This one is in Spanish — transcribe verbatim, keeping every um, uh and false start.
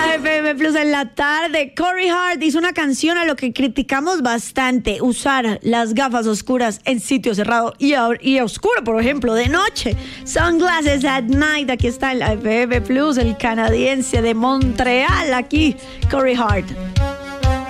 la F M Plus en la tarde. Corey Hart hizo una canción a lo que criticamos bastante: usar las gafas oscuras en sitio cerrado y, a, y oscuro, por ejemplo, de noche. Sunglasses at Night. Aquí está en la F M Plus, el canadiense de Montreal. Aquí, Corey Hart.